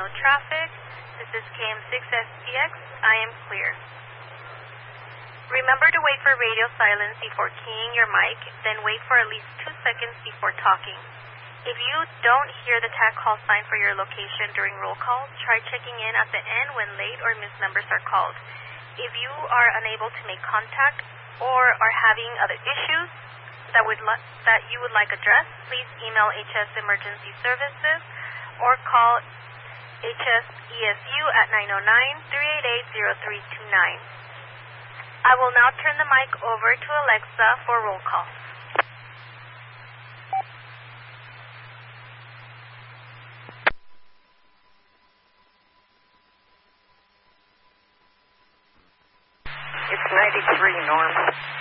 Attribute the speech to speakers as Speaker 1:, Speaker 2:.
Speaker 1: no traffic. This is KM6STX. I am clear. Remember to wait for radio silence before keying your mic, then wait for at least 2 seconds before talking. If you don't hear the tag call sign for your location during roll call, try checking in at the end when late or missed numbers are called. If you are unable to make contact or are having other issues that you would like addressed, please email HS Emergency Services or call HSESU at 909-388-0329. I will now turn the mic over to Alexa for roll call.
Speaker 2: It's 93, Norm.